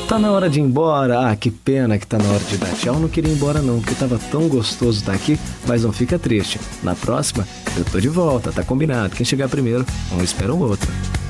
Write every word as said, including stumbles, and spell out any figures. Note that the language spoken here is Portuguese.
Tá na hora de ir embora? Ah, que pena que tá na hora de dar tchau. Não queria ir embora não, porque tava tão gostoso estar aqui, mas não fica triste. Na próxima, eu tô de volta, tá combinado. Quem chegar primeiro, um espera o outro.